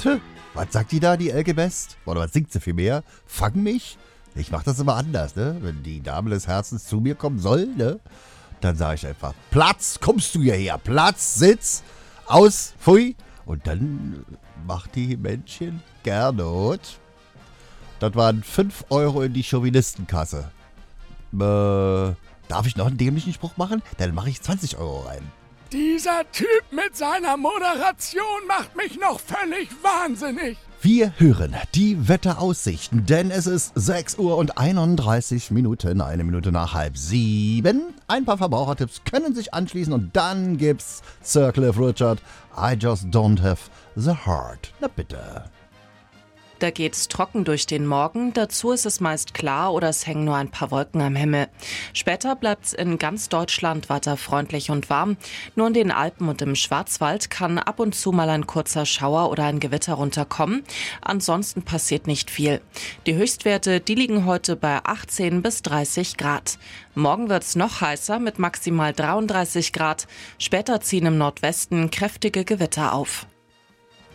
Was sagt die da, die Elke West? Oder was singt sie vielmehr? Fang mich? Ich mach das immer anders, ne? Wenn die Dame des Herzens zu mir kommen soll, ne? Dann sage ich einfach, Platz, kommst du hierher? Platz, Sitz, aus, pfui. Und dann macht die Männchen Gernot. Das waren 5 Euro in die Chauvinistenkasse. Darf ich noch einen dämlichen Spruch machen? Dann mache ich 20 Euro rein. Dieser Typ mit seiner Moderation macht mich noch völlig wahnsinnig. Wir hören die Wetteraussichten, denn es ist 6 Uhr und 31 Minuten, 1 Minute nach 6:30. Ein paar Verbrauchertipps können sich anschließen und dann gibt's Sir Cliff Richard, I just don't have the heart. Na bitte. Da geht's trocken durch den Morgen, dazu ist es meist klar oder es hängen nur ein paar Wolken am Himmel. Später bleibt's in ganz Deutschland weiter freundlich und warm. Nur in den Alpen und im Schwarzwald kann ab und zu mal ein kurzer Schauer oder ein Gewitter runterkommen. Ansonsten passiert nicht viel. Die Höchstwerte, die liegen heute bei 18 bis 30 Grad. Morgen wird's noch heißer mit maximal 33 Grad. Später ziehen im Nordwesten kräftige Gewitter auf.